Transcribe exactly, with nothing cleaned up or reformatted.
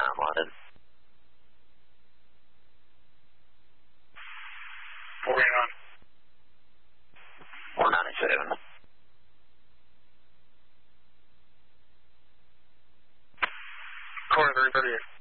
time on it. Four on. four ninety-seven. Corner three thirty-eight.